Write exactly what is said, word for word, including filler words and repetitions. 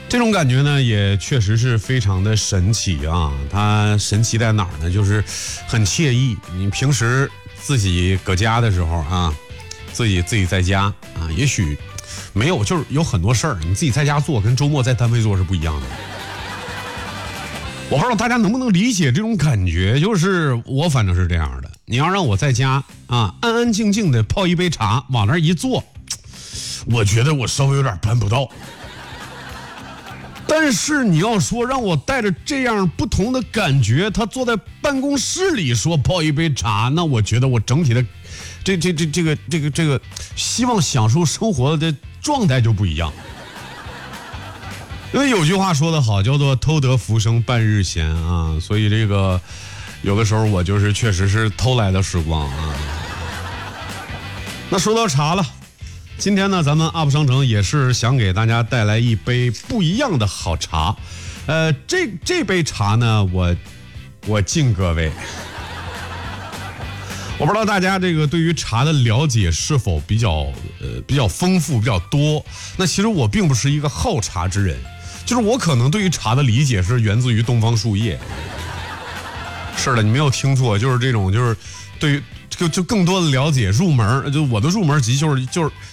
这种感觉呢，也确实是非常的神奇啊！它神奇在哪儿呢？就是很惬意。你平时自己搁家的时候啊，自己自己在家啊，也许没有，就是有很多事儿，你自己在家做跟周末在单位做是不一样的。我不知道大家能不能理解这种感觉，就是我反正是这样的。你要让我在家啊，安安静静的泡一杯茶，往那儿一坐，我觉得我稍微有点办不到。但是你要说让我带着这样不同的感觉，他坐在办公室里说泡一杯茶，那我觉得我整体的这这这这个这个这个希望享受生活的状态就不一样。因为有句话说得好，叫做偷得浮生半日闲啊，所以这个有的时候我就是确实是偷来的时光啊。那说到茶了。今天呢，咱们 U P 商城也是想给大家带来一杯不一样的好茶，呃，这这杯茶呢，我我敬各位。我不知道大家这个对于茶的了解是否比较呃比较丰富比较多。那其实我并不是一个好茶之人，就是我可能对于茶的理解是源自于东方树叶。是的，你没有听错，就是这种就是对于就就更多的了解入门，就我的入门级就是就是。